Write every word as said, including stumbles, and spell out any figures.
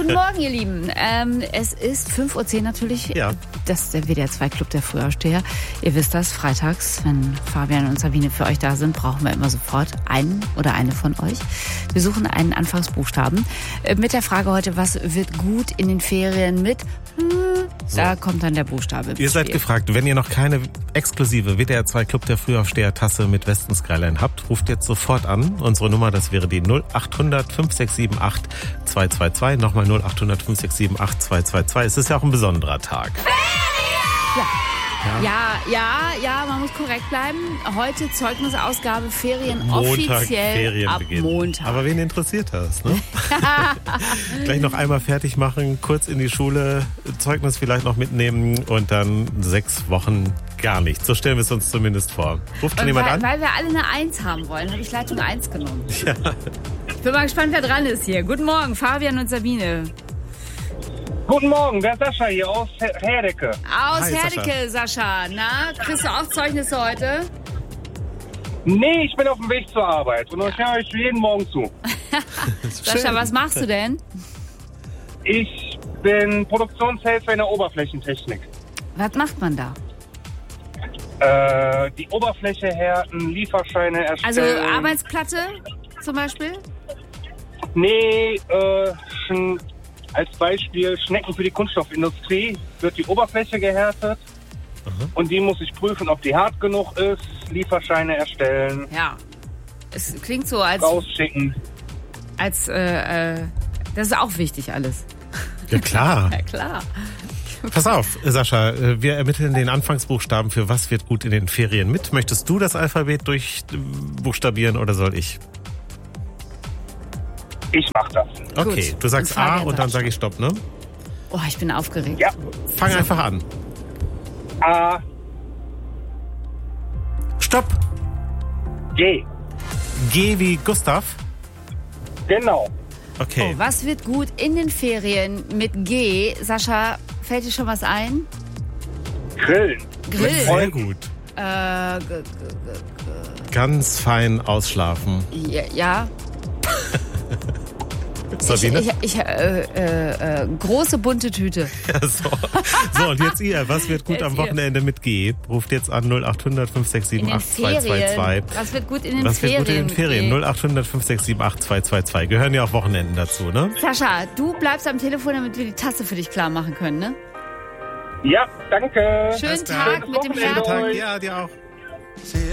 Guten Morgen, ihr Lieben. Ähm, es ist fünf Uhr zehn natürlich. Ja. Das ist der W D R zwei Club der Frühaufsteher. Ihr wisst das, freitags, wenn Fabian und Sabine für euch da sind, brauchen wir immer sofort einen oder eine von euch. Wir suchen einen Anfangsbuchstaben. Äh, mit der Frage heute, was wird gut in den Ferien mit? Hm, So. Da kommt dann der Buchstabe. ins Ihr seid Spiel. gefragt, wenn ihr noch keine exklusive W D R zwei Club der Frühaufsteher-Tasse mit Westen-Skyline habt, ruft jetzt sofort an. Unsere Nummer, das wäre die null acht hundert fünf sechs sieben acht zwei zwei zwei. Nochmal null acht hundert fünf sechs sieben acht zwei zwei zwei. Es ist ja auch ein besonderer Tag. Ja. Ja, ja, ja, man muss korrekt bleiben. Heute Zeugnisausgabe, Ferien Montag offiziell Ferienbeginn. ab Montag. Aber wen interessiert das, ne? Gleich noch einmal fertig machen, kurz in die Schule, Zeugnis vielleicht noch mitnehmen und dann sechs Wochen gar nichts. So stellen wir es uns zumindest vor. Ruft schon Und jemand weil, an? weil wir alle eine Eins haben wollen, habe ich Leitung eins genommen. Ja. Ich bin mal gespannt, wer dran ist hier. Guten Morgen, Fabian und Sabine. Guten Morgen, der Sascha hier aus Her- Herdecke. Aus Hi, Herdecke, Sascha. Na, kriegst du auch Zeugnisse heute? Nee, ich bin auf dem Weg zur Arbeit und ich höre euch jeden Morgen zu. Sascha, was machst du denn? Ich bin Produktionshelfer in der Oberflächentechnik. Was macht man da? Äh, die Oberfläche härten, Lieferscheine Also erstellen. Arbeitsplatte zum Beispiel? Nee, äh, schen, als Beispiel Schnecken für die Kunststoffindustrie wird die Oberfläche gehärtet. Und die muss ich prüfen, ob die hart genug ist, Lieferscheine erstellen, Ja. Es klingt so, als, rausschicken. als äh, äh, das ist auch wichtig alles. Ja, klar. Ja, klar. Pass auf, Sascha, äh, wir ermitteln den Anfangsbuchstaben für was wird gut in den Ferien mit. Möchtest du das Alphabet durchbuchstabieren oder soll ich? Ich mach das. Okay, Gut. du sagst Und Fabian A und dann sagt sage ich Stopp, ne? Oh, ich bin aufgeregt. Ja. Fang einfach an. A, Stopp! G. G wie Gustav. Genau. Okay. Oh, was wird gut in den Ferien mit G? Sascha, fällt dir schon was ein? Grillen. Grill. Sehr gut. Äh, g- g- g- Ganz fein ausschlafen. ja. ja. Ich, Sabine? ich, ich, äh, äh, äh, große bunte Tüte. Ja, so. so, und jetzt ihr. Was wird gut Jetzt am ihr. Wochenende mit G? Ruft jetzt an null acht hundert fünf sechs In sieben den acht zwei zwei Ferien. zwei. Was wird gut in den Was wird Ferien? gut in den Ferien? mit G? null acht hundert fünf sechs sieben acht zwei zwei zwei. Gehören ja auch Wochenenden dazu, ne? Sascha, du bleibst am Telefon, damit wir die Tasse für dich klar machen können, ne? Ja, danke. Schönen Alles klar. Tag mit dem Wochenende Herzen. euch. Ja, dir auch.